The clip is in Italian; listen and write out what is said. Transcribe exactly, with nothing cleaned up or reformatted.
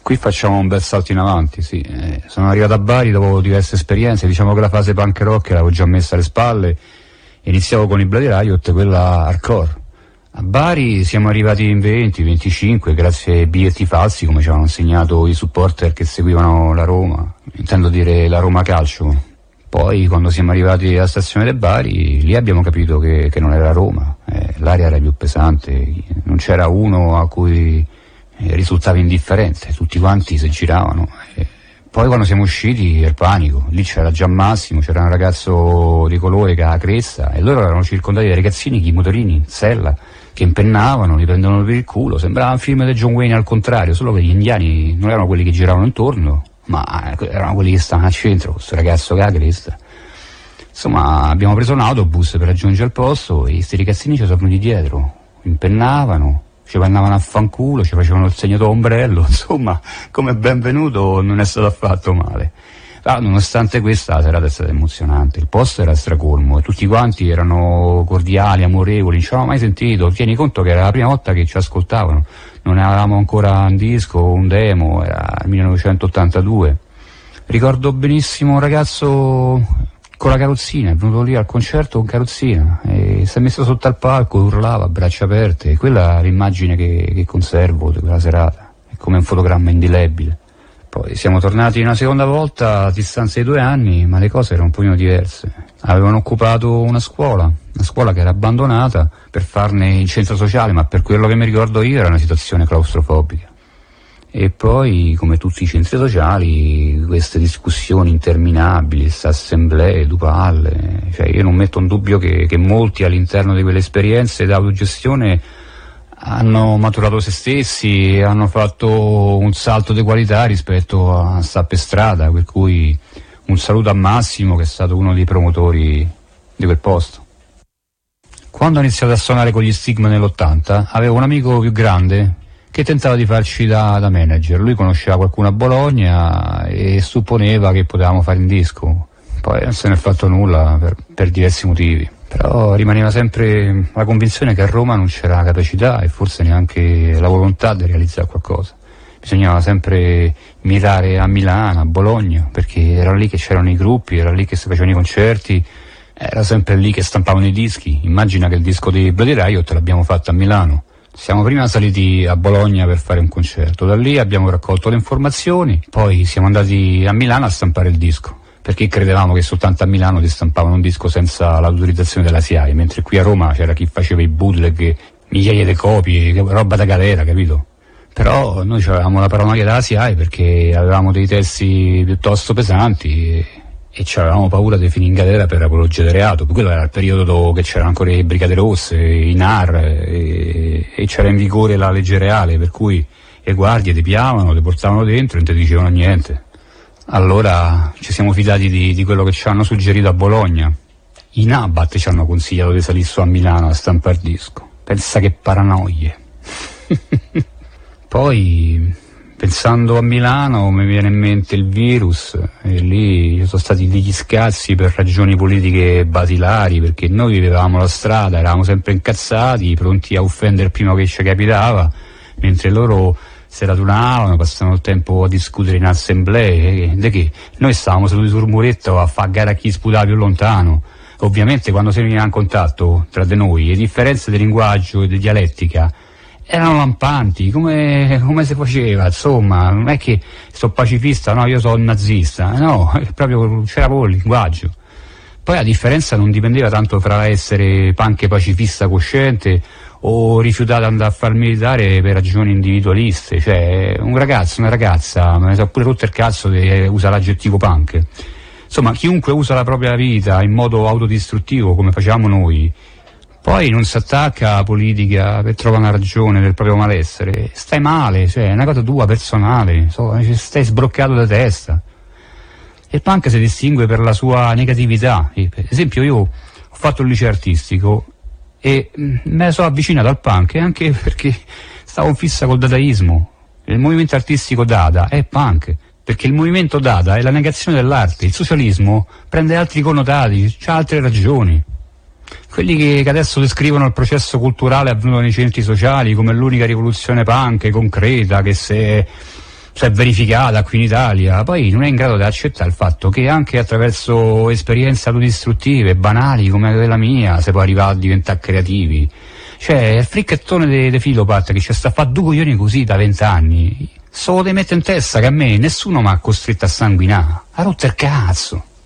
Qui facciamo un bel salto in avanti, sì. Eh, sono arrivato a Bari dopo diverse esperienze, diciamo che la fase punk rock l'avevo già messa alle spalle, iniziavo con i Bloody Riot, quella hardcore. A Bari siamo arrivati in venti, venticinque, grazie ai biglietti falsi, come ci avevano insegnato i supporter che seguivano la Roma, intendo dire la Roma Calcio. Poi quando siamo arrivati alla stazione del Bari, lì abbiamo capito che, che non era Roma, eh, l'aria era più pesante, non c'era uno a cui eh, risultava indifferente, tutti quanti si giravano. Eh, poi quando siamo usciti il panico, lì c'era già Massimo, c'era un ragazzo di colore che ha la cresta e loro erano circondati dai ragazzini con i motorini, sella, che impennavano, li prendevano per il culo, sembrava un film di John Wayne al contrario, solo che gli indiani non erano quelli che giravano intorno, ma erano quelli che stavano al centro, questo ragazzo che ha la cresta. Insomma, abbiamo preso un autobus per raggiungere il posto e questi ragazzini ci sono venuti dietro, impennavano, ci andavano a fanculo, ci facevano il segno d'ombrello, insomma, come benvenuto non è stato affatto male. Ah, nonostante questa la serata è stata emozionante, il posto era stracolmo e tutti quanti erano cordiali, amorevoli, non ci avevamo mai sentito, tieni conto che era la prima volta che ci ascoltavano, non avevamo ancora un disco, un demo, era il millenovecentottantadue. Ricordo benissimo un ragazzo con la carrozzina, è venuto lì al concerto con carrozzina e si è messo sotto al palco, urlava a braccia aperte, e quella è l'immagine che, che conservo di quella serata, è come un fotogramma indelebile. Poi siamo tornati una seconda volta a distanza di due anni, ma le cose erano un pochino diverse. Avevano occupato una scuola, una scuola che era abbandonata per farne il centro sociale, ma per quello che mi ricordo io era una situazione claustrofobica. E poi, come tutti i centri sociali, queste discussioni interminabili, queste assemblee, dupalle, cioè io non metto in dubbio che, che molti all'interno di quelle esperienze di autogestione hanno maturato se stessi e hanno fatto un salto di qualità rispetto a sta per strada, per cui un saluto a Massimo che è stato uno dei promotori di quel posto. Quando ho iniziato a suonare con gli Stigma nell'ottanta avevo un amico più grande che tentava di farci da, da manager, lui conosceva qualcuno a Bologna e supponeva che potevamo fare un disco, poi non se ne è fatto nulla per, per diversi motivi. Però rimaneva sempre la convinzione che a Roma non c'era la capacità e forse neanche la volontà di realizzare qualcosa. Bisognava sempre mirare a Milano, a Bologna, perché era lì che c'erano i gruppi, era lì che si facevano i concerti, era sempre lì che stampavano i dischi. Immagina che il disco di Bloody Riot l'abbiamo fatto a Milano. Siamo prima saliti a Bologna per fare un concerto, da lì abbiamo raccolto le informazioni, poi siamo andati a Milano a stampare il disco, perché credevamo che soltanto a Milano ti stampavano un disco senza l'autorizzazione della S I A E, mentre qui a Roma c'era chi faceva i bootleg, migliaia di copie, roba da galera, capito? Però noi avevamo la paranoia della S I A E perché avevamo dei testi piuttosto pesanti e, e avevamo paura di finire in galera per apologia di reato. Quello era il periodo che c'erano ancora le Brigate Rosse, i N A R e, e c'era in vigore la legge reale, per cui le guardie ti piavano, ti portavano dentro e non ti dicevano niente. Allora ci siamo fidati di, di quello che ci hanno suggerito a Bologna. I Nabat ci hanno consigliato di salire su a Milano a stampare disco. Pensa che paranoie. Poi, pensando a Milano, mi viene in mente il virus, e lì ci sono stati degli scazzi per ragioni politiche basilari, perché noi vivevamo la strada, eravamo sempre incazzati, pronti a offendere il primo che ci capitava, mentre loro si radunavano, passavano il tempo a discutere in assemblee, di che noi stavamo seduti sul muretto a fare gara a chi sputava più lontano. Ovviamente quando si veniva in contatto tra di noi le differenze di linguaggio e di dialettica erano lampanti, come, come si faceva, insomma, non è che sono pacifista, no, io sono nazista, no, proprio c'era proprio il linguaggio. Poi la differenza non dipendeva tanto fra essere punk pacifista cosciente o rifiutato di andare a fare il militare per ragioni individualiste, cioè un ragazzo, una ragazza, me ne so pure rotto il cazzo che usa l'aggettivo punk. Insomma, chiunque usa la propria vita in modo autodistruttivo come facevamo noi, poi non si attacca alla politica per trovare una ragione del proprio malessere, stai male, cioè è una cosa tua personale, so, stai sbroccato da testa. Il punk si distingue per la sua negatività. Per esempio io ho fatto il liceo artistico e me ne sono avvicinato al punk anche perché stavo in fissa col dadaismo. Il movimento artistico Dada è punk, perché il movimento Dada è la negazione dell'arte, il socialismo prende altri connotati, c'ha altre ragioni. Quelli che, che adesso descrivono il processo culturale avvenuto nei centri sociali come l'unica rivoluzione punk concreta che si è si è verificata qui in Italia, poi non è in grado di accettare il fatto che anche attraverso esperienze autodistruttive, banali come quella mia, si può arrivare a diventare creativi. Cioè, il fricchettone de, de Filopat che ci sta a fare due coglioni così da vent'anni, solo te mette in testa che a me nessuno mi ha costretto a sanguinare, ha rotto il cazzo.